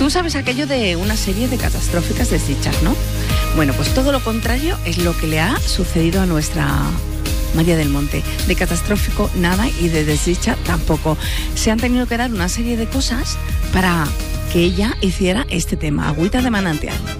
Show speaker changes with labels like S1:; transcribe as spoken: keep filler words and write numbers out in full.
S1: Tú sabes aquello de una serie de catastróficas desdichas, ¿no? Bueno, pues todo lo contrario es lo que le ha sucedido a nuestra María del Monte. De catastrófico nada y de desdicha tampoco. Se han tenido que dar una serie de cosas para que ella hiciera este tema, Agüita de Manantial.